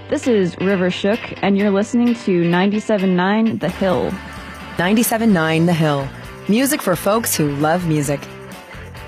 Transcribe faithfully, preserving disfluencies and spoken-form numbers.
This is River Shook, and you're listening to ninety-seven point nine The Hill. ninety-seven point nine The Hill. Music for folks who love music.